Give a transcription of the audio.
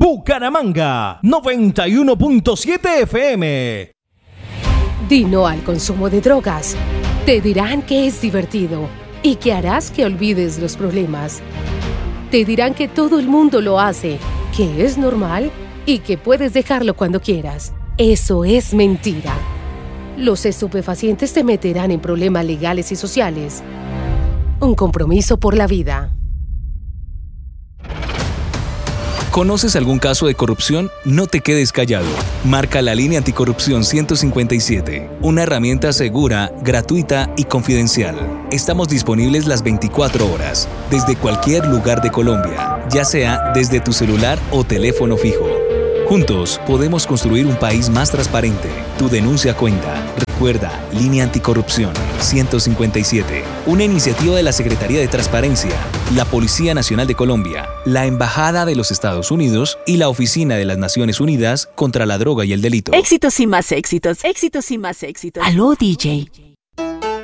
Bucaramanga, 91.7 FM. Di no al consumo de drogas. Te dirán que es divertido y que harás que olvides los problemas. Te dirán que todo el mundo lo hace, que es normal y que puedes dejarlo cuando quieras. Eso es mentira. Los estupefacientes te meterán en problemas legales y sociales. Un compromiso por la vida. ¿Conoces algún caso de corrupción? No te quedes callado. Marca la línea anticorrupción 157, una herramienta segura, gratuita y confidencial. Estamos disponibles las 24 horas, desde cualquier lugar de Colombia, ya sea desde tu celular o teléfono fijo. Juntos podemos construir un país más transparente. Tu denuncia cuenta. Recuerda, Línea Anticorrupción 157, una iniciativa de la Secretaría de Transparencia, la Policía Nacional de Colombia, la Embajada de los Estados Unidos y la Oficina de las Naciones Unidas contra la Droga y el Delito. Éxitos y más éxitos, éxitos y más éxitos. Aló, DJ.